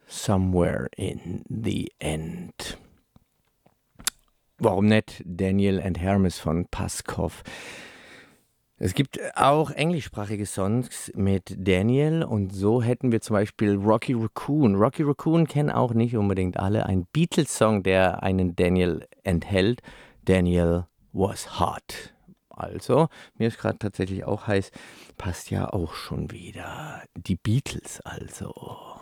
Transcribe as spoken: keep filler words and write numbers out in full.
Somewhere in the End. Warum nicht Daniel and Hermes von Paskov? Es gibt auch englischsprachige Songs mit Daniel und so hätten wir zum Beispiel Rocky Raccoon. Rocky Raccoon kennen auch nicht unbedingt alle. Ein Beatles-Song, der einen Daniel enthält. Daniel was hot. Also, mir ist gerade tatsächlich auch heiß. Passt ja auch schon wieder. Die Beatles also.